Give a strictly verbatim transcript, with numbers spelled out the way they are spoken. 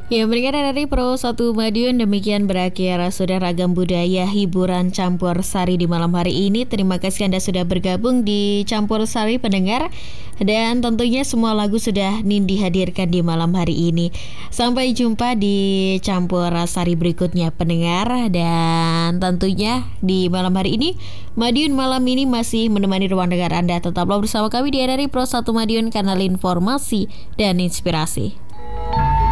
Ya, pendengar dari Pro satu Madiun, demikian berakhir sudah ragam budaya hiburan campur sari di malam hari ini. Terima kasih Anda sudah bergabung di Campur Sari pendengar. Dan tentunya semua lagu sudah Nindi hadirkan di malam hari ini. Sampai jumpa di Campur Sari berikutnya pendengar. Dan tentunya di malam hari ini Madiun malam ini masih menemani ruang dengar Anda. Tetaplah bersama kami di R R I Pro satu Madiun, kanal informasi dan inspirasi.